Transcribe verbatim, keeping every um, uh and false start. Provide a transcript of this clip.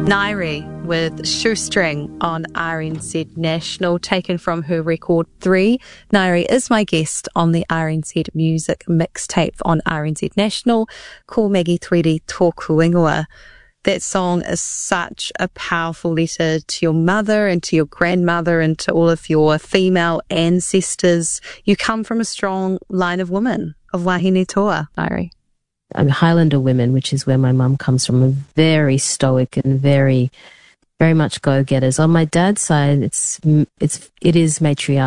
Nairi with Shoestring on R N Z National, taken from her record three. Nairi is my guest on the R N Z Music Mixtape on R N Z National. Ko Maggie three D Tōku Ingoa. That song is such a powerful letter to your mother and to your grandmother and to all of your female ancestors. You come from a strong line of women, of Wahine Toa, Nairi. I'm Highlander women, which is where my mum comes from, a very stoic and very, very much go-getters. On my dad's side, it's, it's, it is matriarchal.